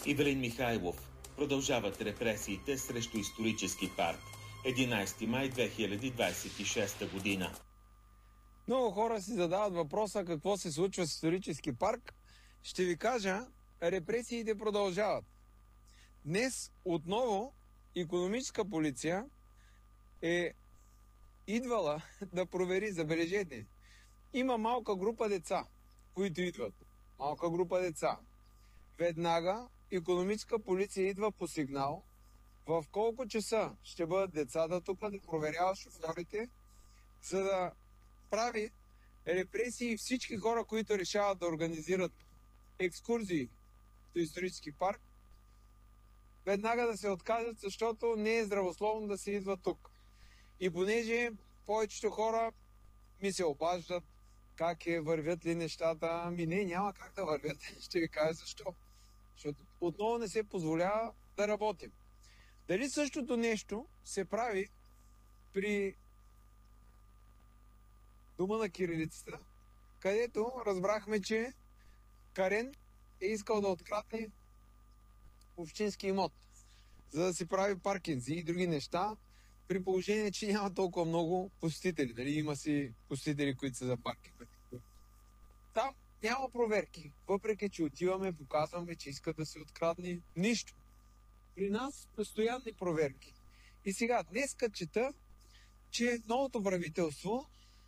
Ивелин Михайлов. Продължават репресиите срещу исторически парк. 11 май 2026 година. Много хора си задават въпроса какво се случва с исторически парк. Ще ви кажа, репресиите продължават. Днес отново икономическа полиция е идвала да провери, забележете. Има малка група деца, които идват. Малка група деца. Веднага икономическа полиция идва по сигнал в колко часа ще бъдат децата тук да проверява шофьорите, за да прави репресии всички хора, които решават да организират екскурзии до исторически парк, веднага да се откажат, защото не е здравословно да се идва тук. И понеже повечето хора ми се обаждат как вървят ли нещата, ами не, няма как да вървят. Ще ви кажа защо. Защото отново не се позволява да работим. Дали същото нещо се прави при Дома на кирилицата, където разбрахме, че Карен е искал да открадне общински имот, за да си прави паркинзи и други неща, при положение, че няма толкова много посетители. Дали има си посетители, които са за паркинг. Там няма проверки. Въпреки, че отиваме, показваме, че искат да се открадне нищо. При нас постоянни проверки. И сега, днеска чета, че новото правителство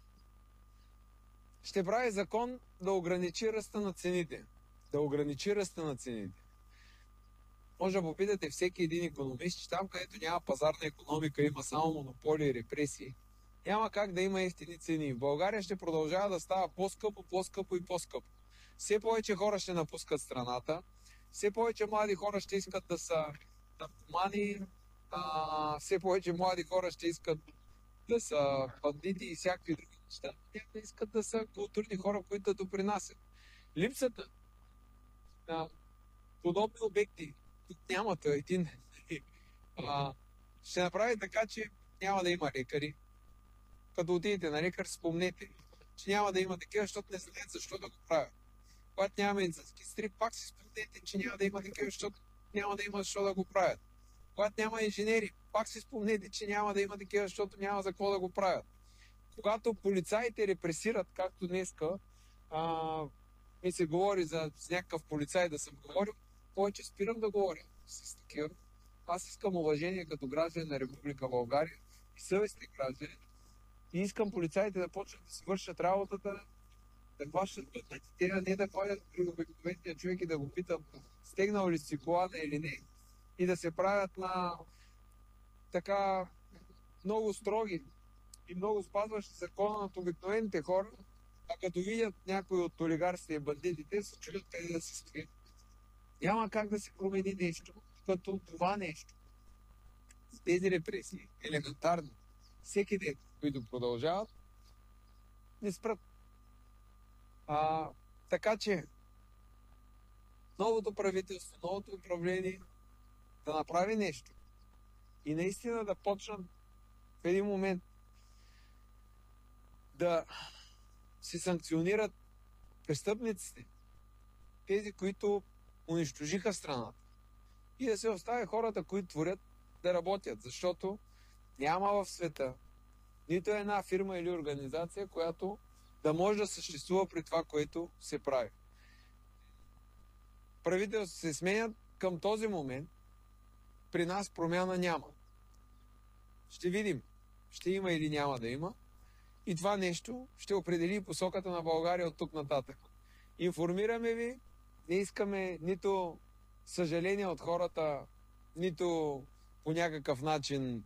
ще прави закон да ограничи ръста на цените. Да ограничи ръста на цените. Може да попитате всеки един икономист, че там, където няма пазарна икономика, има само монополи и репресии. Няма как да има евтини цени. В България ще продължава да става по-скъпо, по-скъпо и по-скъпо. Все повече хора ще напускат страната, все повече млади хора ще искат да са наркомани, все повече млади хора ще искат да са бандити и всякакви други неща. Няма да искат да са културни хора, които да допринасят. Липсата на подобни обекти, тук нямате един, ще направи така, че няма да има лекари. Като отидете на лекар, спомнете, че няма да има такива, защото не знаят защо да го правят. Когато няма медицински сестри, пак си спомнете, че няма да има такива, защото няма да има защо да го правят. Когато няма инженери, пак си спомнете, че няма да има такива, защото няма за какво да го правят. Когато полицаите репресират, както днеска, ми се говори за някакъв полицай да съм говорил, повече спирам да говоря с такива. Аз искам уважение като граждан на Република България и съвестни граждани. И искам полицаите да почнат да си вършат работата, да хващат пътниците, а не да ходят при обикновения човек и да го питат стегнал ли си колата или не. И да се правят на така много строги и много спазващи закона над обикновените хора, а като видят някои от олигарсите и бандитите, се чудят къде да се стоят. Няма как да се промени нещо, като това нещо. С тези репресии, елементарни, всеки ден, които продължават, не спрат. Така че, новото правителство, новото управление да направи нещо и наистина да почнат в един момент да се санкционират престъпниците, тези, които унищожиха страната, и да се остави хората, които творят, да работят, защото няма в света нито една фирма или организация, която да може да съществува при това, което се прави. Правителството се сменят, към този момент при нас промяна няма. Ще видим, ще има или няма да има, и това нещо ще определи посоката на България от тук нататък. Информираме ви, не искаме нито съжаление от хората, нито по някакъв начин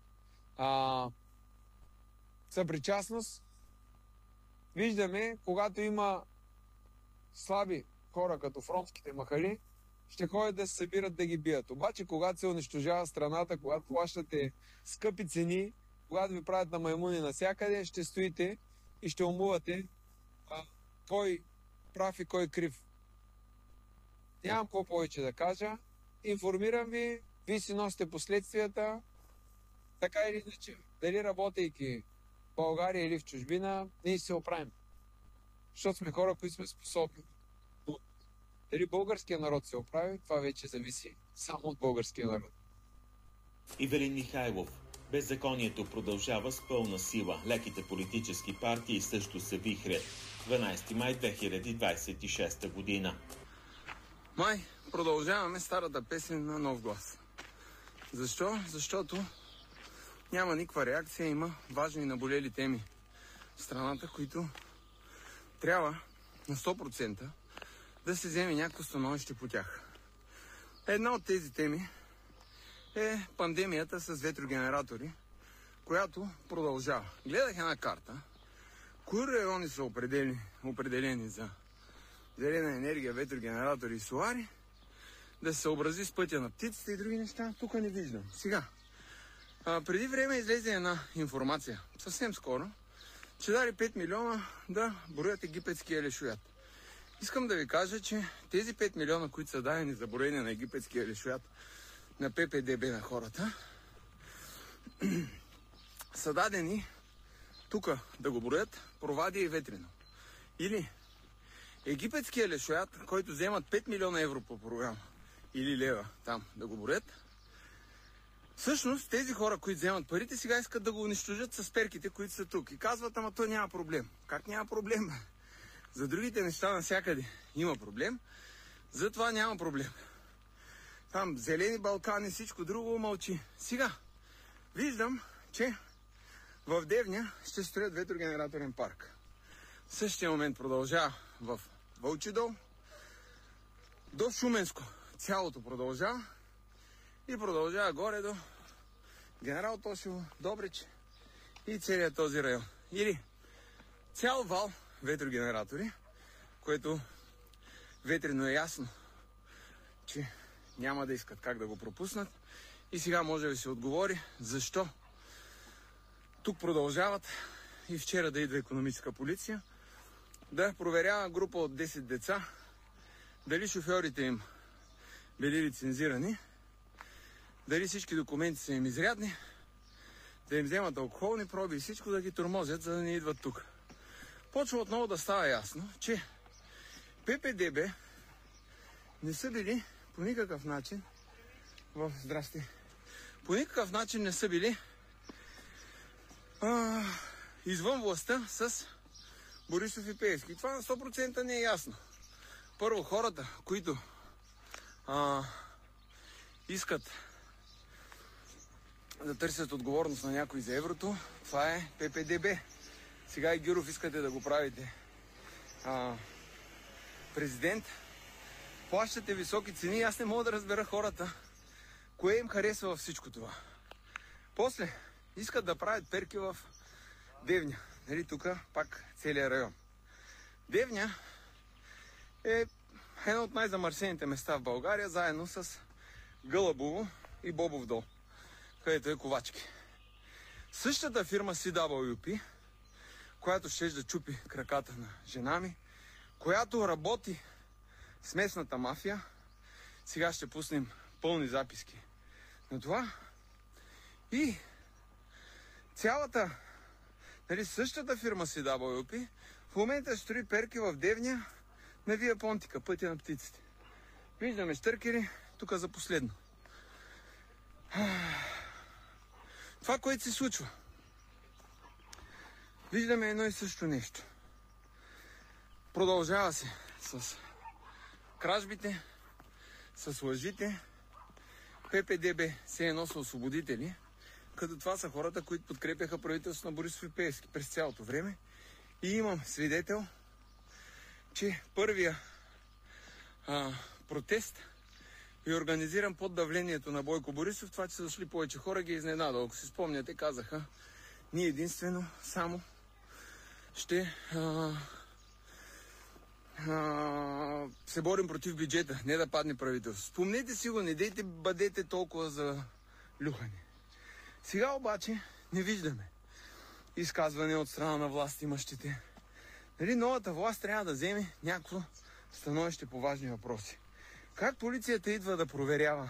съпричастност. Виждаме, когато има слаби хора, като в ромските махали, ще ходят да се събират да ги бият. Обаче, когато се унищожава страната, когато плащате скъпи цени, когато ви правят на маймуни навсякъде, ще стоите и ще умувате кой прав и кой крив. Нямам какво повече да кажа. Информирам ви, вие си носите последствията, така или иначе. Дали работейки в България или в чужбина, ние се оправим. Защото сме хора, които сме способни. Дали българския народ се оправи, това вече зависи само от българския народ. Ивелин Михайлов. Беззаконието продължава с пълна сила. Леките политически партии също се вихрят. 12 май 2026 година. Май продължаваме старата песен на нов глас. Защо? Защото няма никаква реакция, има важни наболели теми в страната, които трябва на 100% да се вземе някакво становище по тях. Една от тези теми е пандемията с ветрогенератори, която продължава. Гледах една карта, кои райони са определени за зелена енергия, ветрогенератори и солари, да се съобрази с пътя на птиците и други неща, тук не виждам. Сега, преди време излезе една информация, съвсем скоро, че дали 5 милиона да броят египетския лешоят. Искам да ви кажа, че тези 5 милиона, които са дадени за броене на египетския лешоят на ППДБ на хората, са дадени тук да го броят Провадия и Ветрино. Или египетския лешоят, който вземат 5 милиона евро по програма, или лева там да го броят, всъщност тези хора, които вземат парите, сега искат да го унищожат с перките, които са тук. И казват, ама то няма проблем. Как няма проблем? За другите неща навсякъде има проблем, затова няма проблем. Там зелени Балкани, всичко друго мълчи. Сега виждам, че в Девня ще строят ветрогенераторен парк. В същия момент продължава в Вълчи дол, до Шуменско. Цялото продължава и продължава горе до Генерал Тошево, Добрич и целият този район. Или цял вал ветрогенератори, което Ветрино е ясно, че няма да искат как да го пропуснат. И сега може да се отговори защо тук продължават и вчера да идва икономическа полиция да проверява група от 10 деца дали шофьорите им били лицензирани, дали всички документи са им изрядни, да им вземат алкохолни проби и всичко да ги тормозят, за да не идват тук. Почва отново да става ясно, че ППДБ не са били по никакъв начин по никакъв начин не са били извън властта с Борисов и Пеевски. Това на 100% не е ясно. Първо, хората, които искат да търсят отговорност на някой за еврото, това е ППДБ. Сега и Гюров искате да го правите президент. Плащате високи цени и аз не мога да разбера хората кое им харесва във всичко това. После искат да правят перки в Девня. Нали, тук пак целият район. Девня е едно от най-замърсените места в България, заедно с Гълъбово и Бобов дол, където е Ковачки. Същата фирма CWP, която ще да чупи краката на жена ми, която работи с местната мафия, сега ще пуснем пълни записки на това, и цялата, нали, същата фирма CWP в момента строи перки в Девня на Вия Понтика, пътя на птиците. Виждаме щъркери тук за последно. Това, което се случва. Виждаме едно и също нещо. Продължава се с кражбите, с лъжите. ППДБ се едно са освободители, като това са хората, които подкрепяха правителството на Борисов и Пеевски през цялото време. И имам свидетел, че първия протест е организиран под давлението на Бойко Борисов. Това, че са дошли повече хора, ги изненада. Ако си спомняте, казаха, ние единствено само ще се борим против бюджета, не да падне правителство. Спомнете си го, не дейте, бъдете толкова за люхане. Сега обаче не виждаме изказване от страна на власт имащите. Нали, новата власт трябва да вземе някакво становище по важни въпроси. Как полицията идва да проверява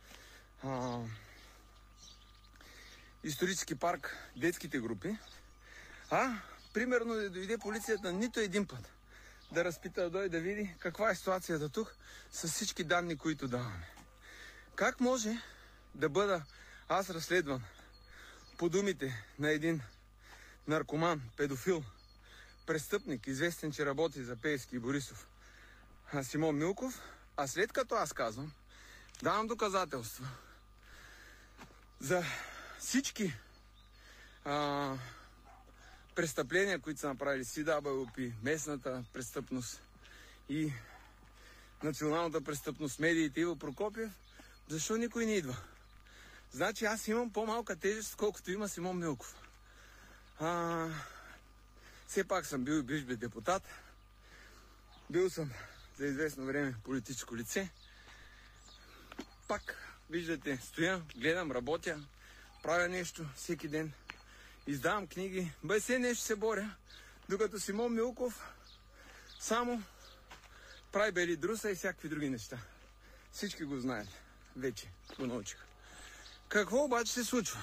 исторически парк, детските групи, примерно да дойде полицията нито един път да разпита, да дойде да види каква е ситуацията тук с всички данни, които даваме. Как може да бъда аз разследван по думите на един наркоман, педофил, престъпник, известен, че работи за Пеевски и Борисов, Симон Милков, а след като аз казвам, давам доказателства за всички престъпления, които са направили CWP, местната престъпност и националната престъпност, медиите, Иво Прокопиев, защо никой не идва? Значи аз имам по-малка тежест, колкото има Симон Милков. Все пак съм бил и бивш депутат. Бил съм за известно време политическо лице. Пак, виждате, стоя, гледам, работя, правя нещо всеки ден. Издавам книги, без все нещо се боря, докато Симон Милков само прави бели друса и всякакви други неща. Всички го знаят. Вече го научиха. Какво обаче се случва?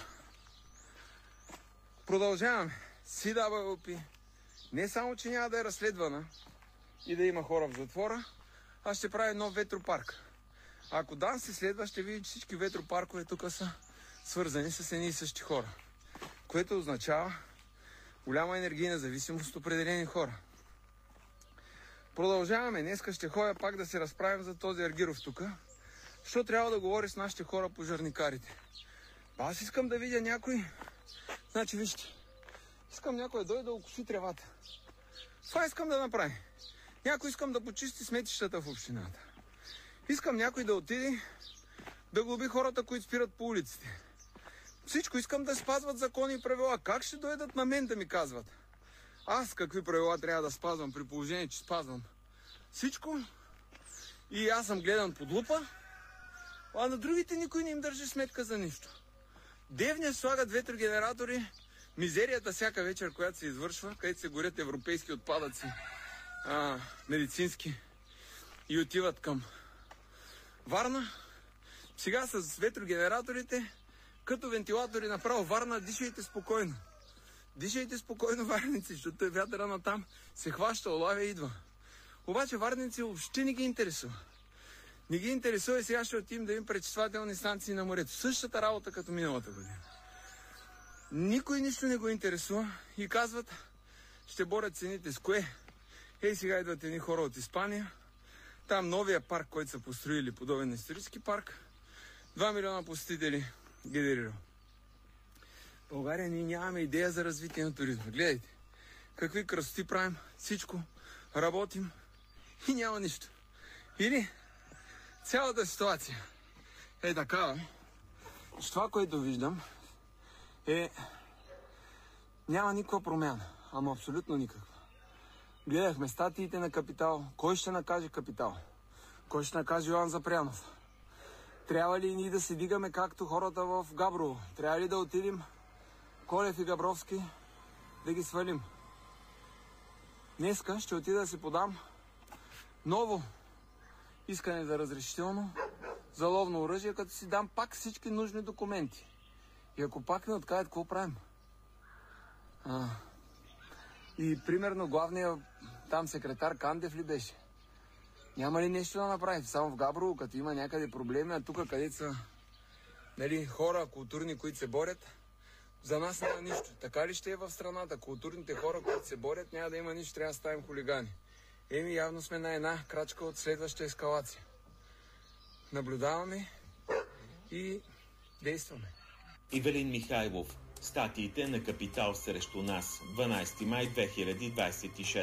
Продължаваме. CWP не само, че няма да е разследвана и да има хора в затвора, а ще прави нов ветропарк. Ако дан се следва, ще види, че всички ветропаркове тук са свързани с едни и същи хора. Което означава голяма енергийна зависимост от определени хора. Продължаваме. Днеска ще ходя пак да се разправим за този Аргиров тук. Що трябва да говори с нашите хора пожарникарите? Аз искам да видя някой... Значи, вижте. Искам някой да дойде да окуши тревата. Това искам да направи. Някой искам да почисти сметищата в общината. Искам някой да отиде да глоби хората, които спират по улиците. Всичко искам да спазват закони и правила. Как ще дойдат на мен да ми казват? Аз какви правила трябва да спазвам при положение, че спазвам всичко и аз съм гледан под лупа, а на другите никой не им държи сметка за нищо. Девня слагат ветрогенератори, мизерията всяка вечер, която се извършва, където се горят европейски отпадъци, медицински, и отиват към Варна. Сега с ветрогенераторите, като вентилатори направо Варна, дишайте спокойно. Дишайте спокойно, варници, защото вятъра на там се хваща, олавя и идва. Обаче варници въобще не ги интересува. Не ги интересува и сега ще отидем да им пречиствателни станции на морето. Същата работа като миналата година. Никой нищо не го интересува и казват, ще борят цените с кое? Ей, сега идват едни хора от Испания. Там новия парк, който са построили, подобен на исторически парк, 2 милиона посетители генерирал. В България ние нямаме идея за развитие на туризма. Гледайте, какви красоти правим, всичко, работим и няма нищо. Или цялата ситуация е такава, че това, което виждам, няма никаква промяна, ама абсолютно никаква. Гледахме статиите на Капитал. Кой ще накаже Капитал? Кой ще накаже Йоан Запрянов? Трябва ли ние да се дигаме както хората в Габрово? Трябва ли да отидем Колев и Габровски да ги свалим? Днеска ще отида да си подам ново искане за разрешително за ловно оръжие, като си дам пак всички нужни документи. И ако пак не откажат, какво правим? И примерно главният там секретар Кандев ли беше? Няма ли нещо да направи? Само в Габрово, като има някъде проблеми, а тук където са хора културни, които се борят, за нас няма нищо. Така ли ще е в страната? Културните хора, които се борят, няма да има нищо, трябва да ставим хулигани. Явно сме на една крачка от следваща ескалация. Наблюдаваме и действаме. Ивелин Михайлов. Статиите на Капитал срещу нас. 12 май 2026.